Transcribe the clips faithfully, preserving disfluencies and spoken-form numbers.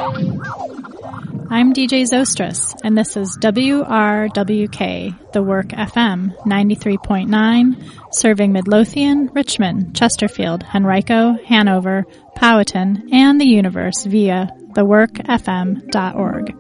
I'm D J Zostris, and this is W R W K, The Work F M, ninety-three point nine, serving Midlothian, Richmond, Chesterfield, Henrico, Hanover, Powhatan, and the universe via the work f m dot org.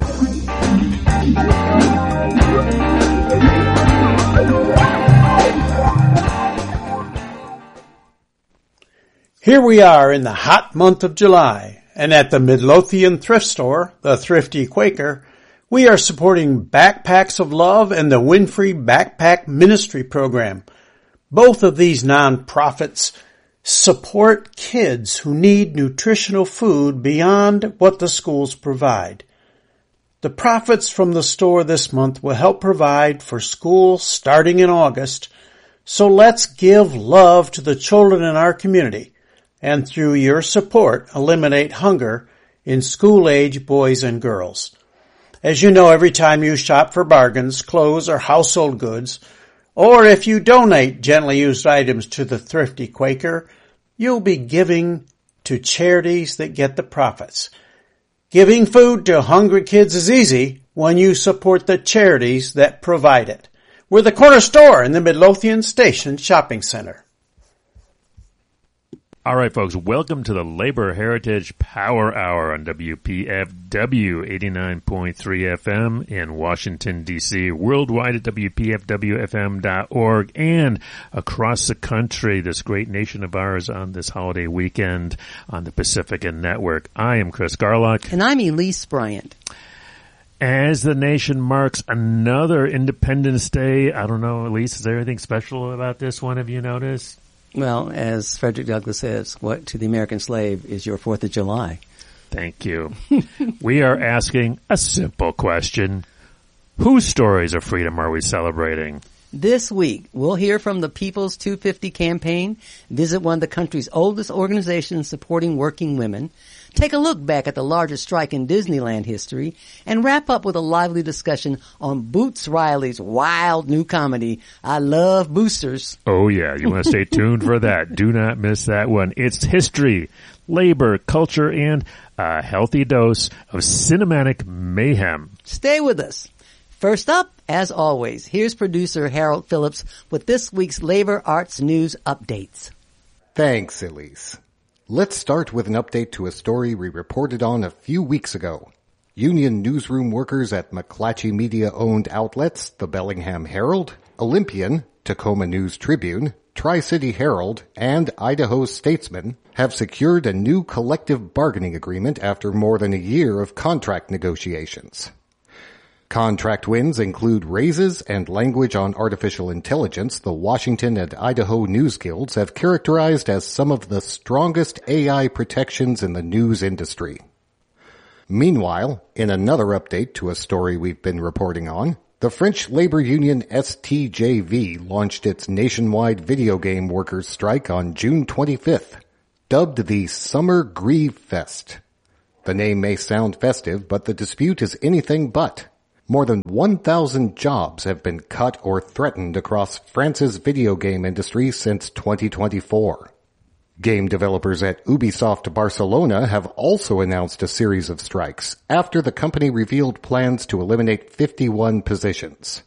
Here we are in the hot month of July. And at the Midlothian Thrift Store, the Thrifty Quaker, we are supporting Backpacks of Love and the Winfrey Backpack Ministry Program. Both of these nonprofits support kids who need nutritional food beyond what the schools provide. The profits from the store this month will help provide for school starting in August, so let's give love to the children in our community, and through your support, eliminate hunger in school-age boys and girls. As you know, every time you shop for bargains, clothes, or household goods, or if you donate gently used items to the Thrifty Quaker, you'll be giving to charities that get the profits. Giving food to hungry kids is easy when you support the charities that provide it. We're the corner store in the Midlothian Station Shopping Center. All right, folks, welcome to the Labor Heritage Power Hour on W P F W eighty-nine point three F M in Washington, D C, worldwide at W P F W F M dot org, and across the country, this great nation of ours on this holiday weekend on the Pacifica Network. I am Chris Garlock. And I'm Elise Bryant. As the nation marks another Independence Day, I don't know, Elise, is there anything special about this one, have you noticed? Well, as Frederick Douglass says, what to the American slave is your Fourth of July? Thank you. We are asking a simple question. Whose stories of freedom are we celebrating? This week, we'll hear from the People's two fifty campaign, visit one of the country's oldest organizations supporting working women, take a look back at the largest strike in Disneyland history, and wrap up with a lively discussion on Boots Riley's wild new comedy, I Love Boosters. Oh yeah, you want to stay tuned for that. Do not miss that one. It's history, labor, culture, and a healthy dose of cinematic mayhem. Stay with us. First up, as always, here's producer Harold Phillips with this week's Labor Arts News updates. Thanks, Elise. Let's start with an update to a story we reported on a few weeks ago. Union newsroom workers at McClatchy Media-owned outlets, the Bellingham Herald, Olympian, Tacoma News Tribune, Tri-City Herald, and Idaho Statesman have secured a new collective bargaining agreement after more than a year of contract negotiations. Contract wins include raises and language on artificial intelligence the Washington and Idaho news guilds have characterized as some of the strongest A I protections in the news industry. Meanwhile, in another update to a story we've been reporting on, the French labor union S T J V launched its nationwide video game workers' strike on June twenty-fifth, dubbed the Summer Grieve Fest. The name may sound festive, but the dispute is anything but. More than one thousand jobs have been cut or threatened across France's video game industry since twenty twenty-four. Game developers at Ubisoft Barcelona have also announced a series of strikes after the company revealed plans to eliminate fifty-one positions.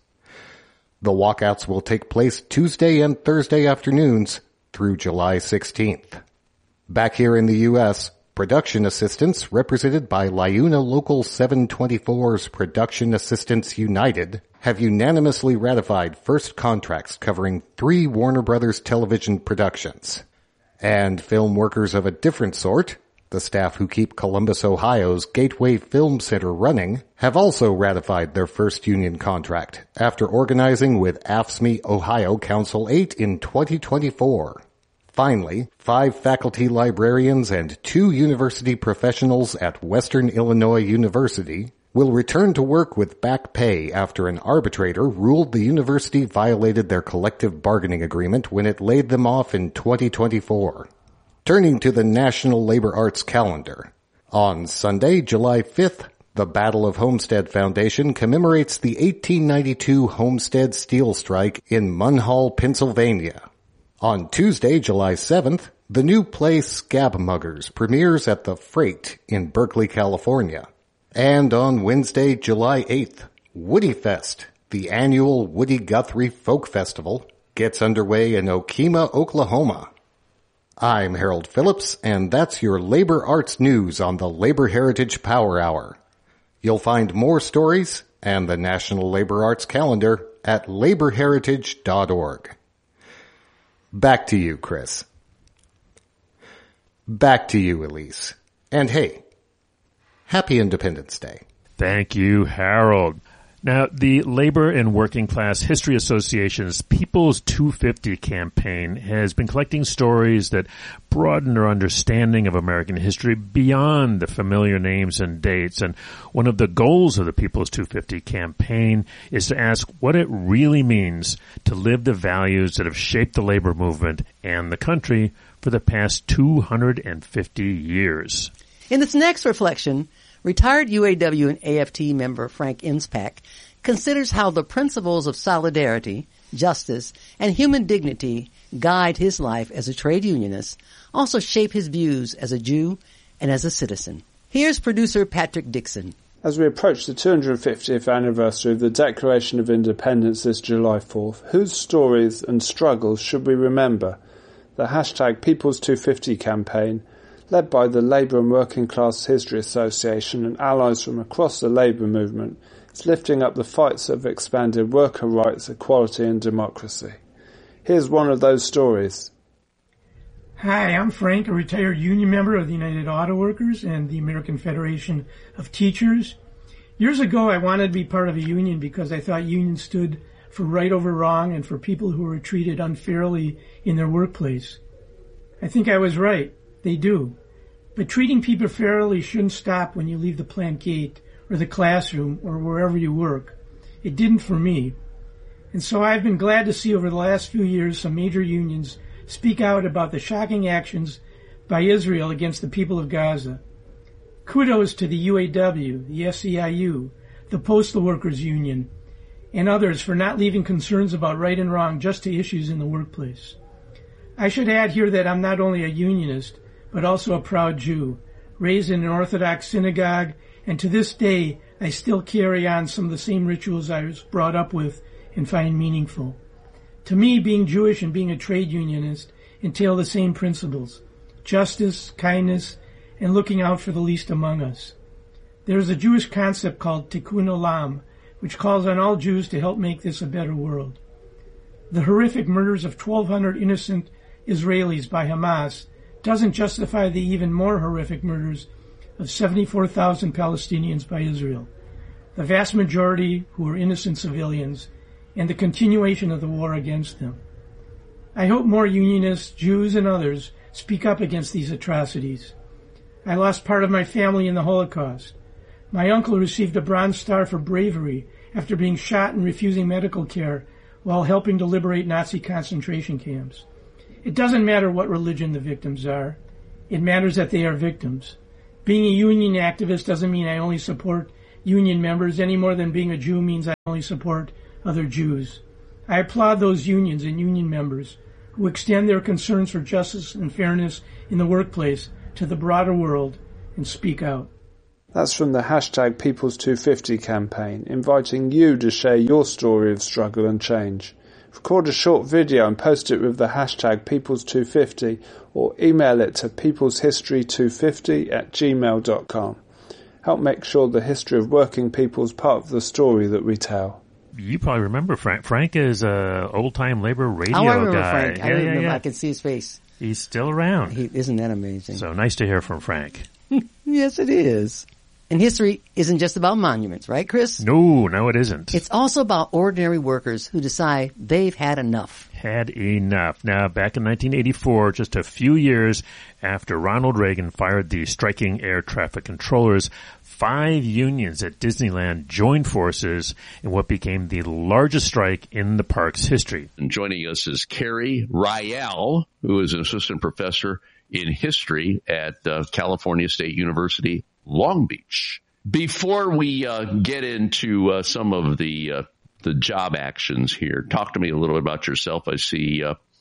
The walkouts will take place Tuesday and Thursday afternoons through July sixteenth. Back here in the U S, production assistants, represented by LiUNA Local seven twenty-four's Production Assistants United, have unanimously ratified first contracts covering three Warner Brothers television productions. And film workers of a different sort, the staff who keep Columbus, Ohio's Gateway Film Center running, have also ratified their first union contract after organizing with A F S C M E Ohio Council eight in twenty twenty-four. Finally, five faculty librarians and two university professionals at Western Illinois University will return to work with back pay after an arbitrator ruled the university violated their collective bargaining agreement when it laid them off in twenty twenty-four. Turning to the National Labor Arts calendar. On Sunday, July fifth, the Battle of Homestead Foundation commemorates the eighteen ninety-two Homestead Steel Strike in Munhall, Pennsylvania. On Tuesday, July seventh, The new play Scabmuggers premieres at the Freight in Berkeley, California. And on Wednesday, July eighth, Woody Fest, the annual Woody Guthrie Folk Festival, gets underway in Okemah, Oklahoma. I'm Harold Phillips, and that's your labor arts news on the Labor Heritage Power Hour. You'll find more stories and the National Labor Arts Calendar at labor heritage dot org. Back to you, Chris. Back to you, Elise. And hey, happy Independence Day. Thank you, Harold. Now, the Labor and Working Class History Association's People's two fifty campaign has been collecting stories that broaden our understanding of American history beyond the familiar names and dates. And one of the goals of the People's two fifty campaign is to ask what it really means to live the values that have shaped the labor movement and the country for the past two hundred fifty years. In this next reflection, retired U A W and A F T member Frank Inspak considers how the principles of solidarity, justice, and human dignity guide his life as a trade unionist, also shape his views as a Jew and as a citizen. Here's producer Patrick Dixon. As we approach the two hundred fiftieth anniversary of the Declaration of Independence this July fourth, whose stories and struggles should we remember? The hashtag People's two fifty campaign, led by the Labour and Working Class History Association and allies from across the labour movement, is lifting up the fights that have expanded worker rights, equality and democracy. Here's one of those stories. Hi, I'm Frank, a retired union member of the United Auto Workers and the American Federation of Teachers. Years ago, I wanted to be part of a union because I thought unions stood for right over wrong and for people who were treated unfairly in their workplace. I think I was right. They do. But treating people fairly shouldn't stop when you leave the plant gate or the classroom or wherever you work. It didn't for me. And so I've been glad to see over the last few years some major unions speak out about the shocking actions by Israel against the people of Gaza. Kudos to the U A W, the S E I U, the Postal Workers Union, and others for not leaving concerns about right and wrong just to issues in the workplace. I should add here that I'm not only a unionist, but also a proud Jew, raised in an Orthodox synagogue, and to this day I still carry on some of the same rituals I was brought up with and find meaningful. To me, being Jewish and being a trade unionist entail the same principles: justice, kindness, and looking out for the least among us. There is a Jewish concept called Tikkun Olam, which calls on all Jews to help make this a better world. The horrific murders of twelve hundred innocent Israelis by Hamas doesn't justify the even more horrific murders of seventy-four thousand Palestinians by Israel, the vast majority who are innocent civilians, and the continuation of the war against them. I hope more unionists, Jews, and others speak up against these atrocities. I lost part of my family in the Holocaust. My uncle received a Bronze Star for bravery after being shot and refusing medical care while helping to liberate Nazi concentration camps. It doesn't matter what religion the victims are. It matters that they are victims. Being a union activist doesn't mean I only support union members any more than being a Jew means I only support other Jews. I applaud those unions and union members who extend their concerns for justice and fairness in the workplace to the broader world and speak out. That's from the hashtag People's two fifty campaign, inviting you to share your story of struggle and change. Record a short video and post it with the hashtag People's two fifty or email it to peopleshistory two fifty at gmail dot com. Help make sure the history of working people is part of the story that we tell. You probably remember Frank. Frank is a old-time labor radio oh, I remember guy. Frank. I yeah, remember. Yeah, yeah. I can see his face. He's still around. He, isn't that amazing? So nice to hear from Frank. Yes, it is. And history isn't just about monuments, right, Chris? No, no, it isn't. It's also about ordinary workers who decide they've had enough. Had enough. Now, back in nineteen eighty-four, just a few years after Ronald Reagan fired the striking air traffic controllers, five unions at Disneyland joined forces in what became the largest strike in the park's history. And joining us is Carrie Riel, who is an assistant professor in history at uh, California State University, Long Beach. Before we uh, get into uh, some of the uh, the job actions here, talk to me a little bit about yourself. I see uh,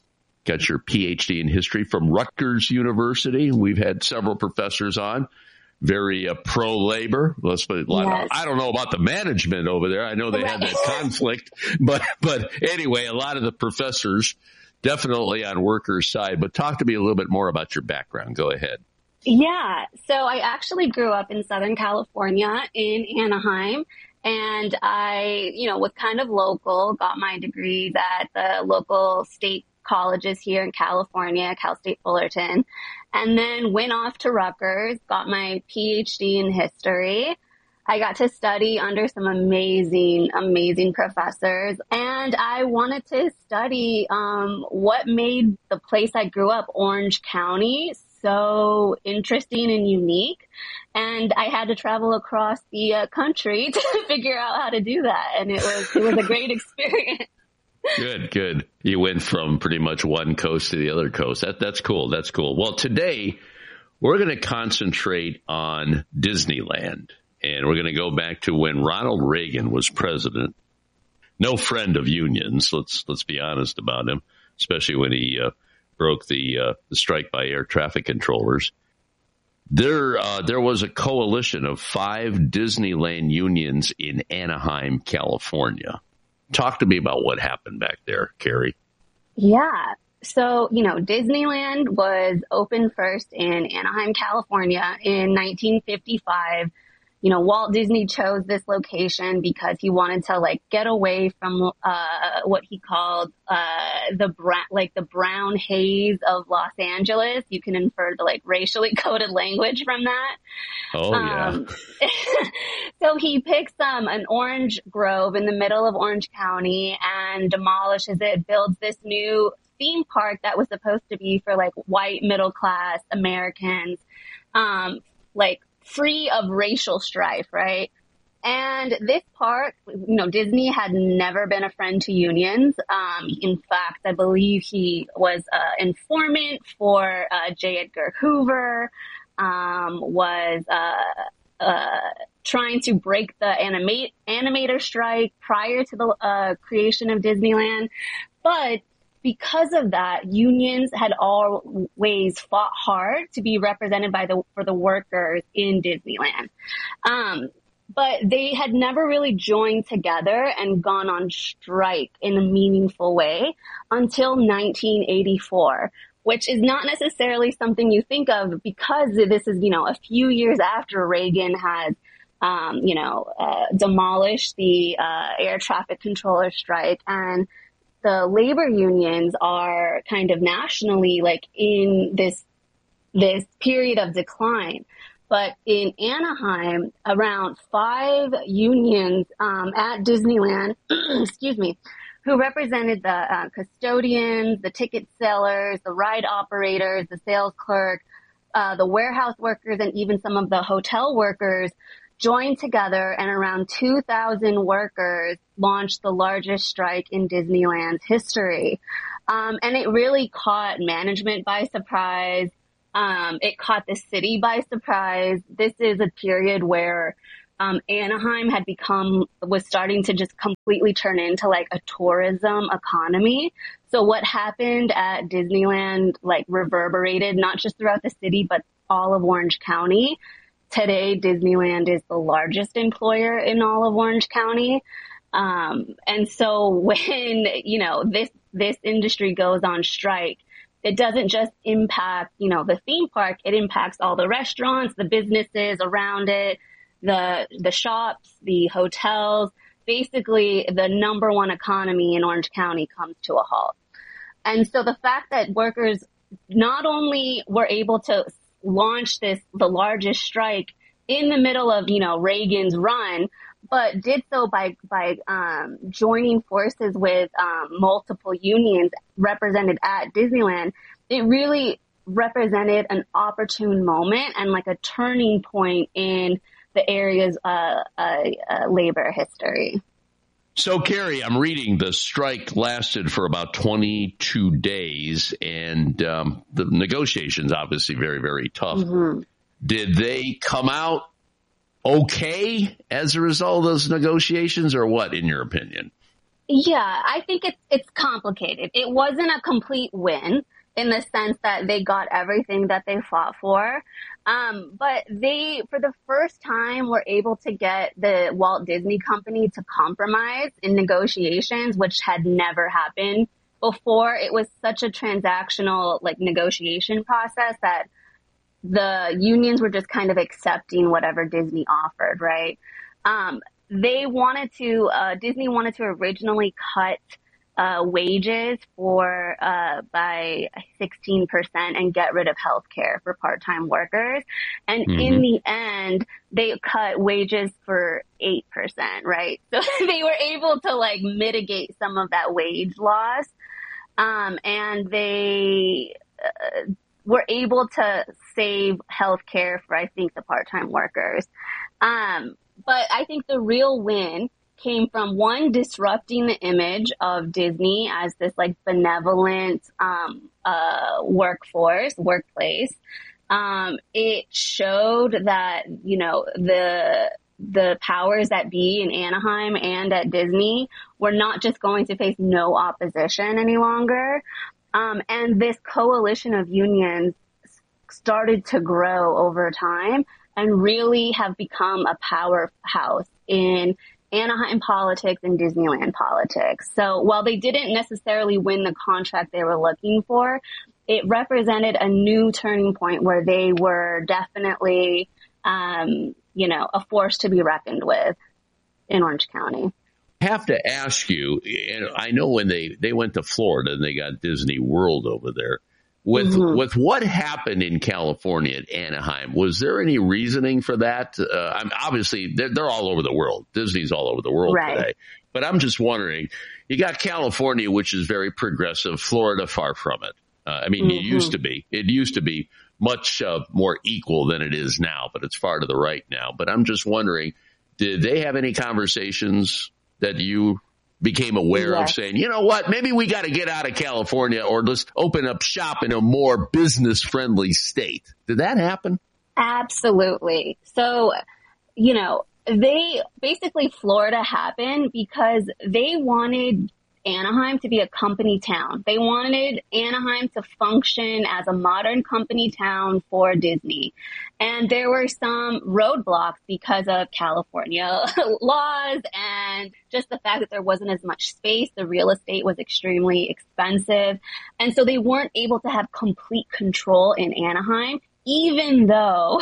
got your P H D in history from Rutgers University. We've had several professors on. Very uh, pro-labor. Let's put it, yes. I don't know about the management over there. I know they had that conflict, but but anyway, a lot of the professors definitely on workers' side. But talk to me a little bit more about your background. Go ahead. Yeah, so I actually grew up in Southern California in Anaheim, and I, you know, was kind of local. Got my degrees at the local state colleges here in California, Cal State Fullerton, and then went off to Rutgers, got my P H D in history. I got to study under some amazing, amazing professors, and I wanted to study um, what made the place I grew up, Orange County, so interesting and unique. And I had to travel across the uh, country to figure out how to do that, and it was it was a great experience. Good, good. You went from pretty much one coast to the other coast. That that's cool. That's cool. Well, today we're going to concentrate on Disneyland, and we're going to go back to when Ronald Reagan was president. No friend of unions. Let's let's be honest about him, especially when he uh, broke the uh, the strike by air traffic controllers. There uh, there was a coalition of five Disneyland unions in Anaheim, California. Talk to me about what happened back there, Carrie. Yeah. So, you know, Disneyland was opened first in Anaheim, California in nineteen fifty-five. You know, Walt Disney chose this location because he wanted to like get away from uh what he called uh the brown like the brown haze of Los Angeles. You can infer the like racially coded language from that. Oh yeah. Um, so he picks um an orange grove in the middle of Orange County and demolishes it, builds this new theme park that was supposed to be for like white middle class Americans, um like free of racial strife, right? And this park, you know, Disney had never been a friend to unions. Um, in fact, I believe he was an informant for uh, J. Edgar Hoover, um, was uh, uh, trying to break the animate animator strike prior to the uh, creation of Disneyland. But because of that, unions had always fought hard to be represented by the for the workers in Disneyland. Um, but they had never really joined together and gone on strike in a meaningful way until nineteen eighty-four, which is not necessarily something you think of because this is, you know, a few years after Reagan has, um, you know, uh, demolished the uh, air traffic controller strike, and the labor unions are kind of nationally like in this, this period of decline. But in Anaheim, around five unions, um, at Disneyland, excuse me, who represented the uh, custodians, the ticket sellers, the ride operators, the sales clerk, uh, the warehouse workers, and even some of the hotel workers joined together, and around two thousand workers launched the largest strike in Disneyland's history. Um, and it really caught management by surprise. Um, it caught the city by surprise. This is a period where um, Anaheim had become, was starting to just completely turn into like a tourism economy. So what happened at Disneyland like reverberated not just throughout the city, but all of Orange County. Today, Disneyland is the largest employer in all of Orange County. Um, and so when, you know, this, this industry goes on strike, it doesn't just impact, you know, the theme park. It impacts all the restaurants, the businesses around it, the, the shops, the hotels. Basically, the number one economy in Orange County comes to a halt. And so the fact that workers not only were able to launched this, the largest strike in the middle of, you know, Reagan's run, but did so by, by, um, joining forces with, um, multiple unions represented at Disneyland. It really represented an opportune moment and like a turning point in the area's, uh, uh, uh labor history. So, Carrie, I'm reading the strike lasted for about twenty-two days, and um, the negotiations obviously very, very tough. Mm-hmm. Did they come out okay as a result of those negotiations, or what, in your opinion? Yeah, I think it's it's complicated. It wasn't a complete win in the sense that they got everything that they fought for. Um, but they, for the first time, were able to get the Walt Disney Company to compromise in negotiations, which had never happened before. It was such a transactional, like, negotiation process that the unions were just kind of accepting whatever Disney offered, right? Um, they wanted to, uh, Disney wanted to originally cut Uh, wages for, uh, by sixteen percent and get rid of health care for part-time workers. And mm-hmm. in the end, they cut wages for eight percent, right? So they were able to like mitigate some of that wage loss. Um, and they, uh, were able to save health care for, I think, the part-time workers. Um, but I think the real win came from, one, disrupting the image of Disney as this like benevolent um uh workforce, workplace. Um it showed that, you know, the the powers that be in Anaheim and at Disney were not just going to face no opposition any longer. Um and this coalition of unions started to grow over time and really have become a powerhouse in Anaheim politics and Disneyland politics. So while they didn't necessarily win the contract they were looking for, it represented a new turning point where they were definitely, um, you know, a force to be reckoned with in Orange County. I have to ask you, and I know when they, they went to Florida and they got Disney World over there, With mm-hmm. with what happened in California at Anaheim, was there any reasoning for that? Uh, I'm obviously they're, they're all over the world. Disney's all over the world right. today. But I'm just wondering, you got California, which is very progressive. Florida, far from it. Uh, I mean, mm-hmm. it used to be. It used to be much uh, more equal than it is now, but it's far to the right now. But I'm just wondering, did they have any conversations that you became aware yes. of saying, you know what, maybe we got to get out of California or just open up shop in a more business-friendly state? Did that happen? Absolutely. So, you know, they basically Florida happened because they wanted Anaheim to be a company town. They wanted Anaheim to function as a modern company town for Disney. And there were some roadblocks because of California laws and just the fact that there wasn't as much space. The real estate was extremely expensive. And so they weren't able to have complete control in Anaheim, even though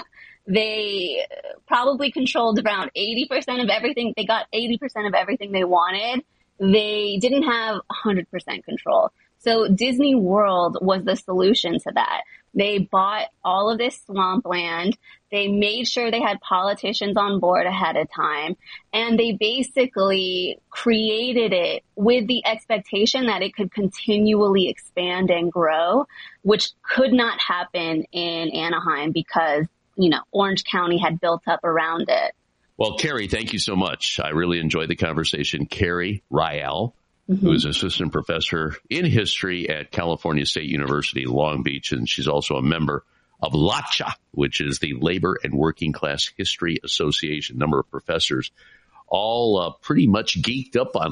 they probably controlled around eighty percent of everything. They got eighty percent of everything they wanted. They didn't have one hundred percent control. So Disney World was the solution to that. They bought all of this swampland. They made sure they had politicians on board ahead of time. And they basically created it with the expectation that it could continually expand and grow, which could not happen in Anaheim because, you know, Orange County had built up around it. Well, Carrie, thank you so much. I really enjoyed the conversation. Carrie Rial, mm-hmm. who is assistant professor in history at California State University, Long Beach, and she's also a member of LACHA, which is the Labor and Working Class History Association. A number of professors, all uh, pretty much geeked up on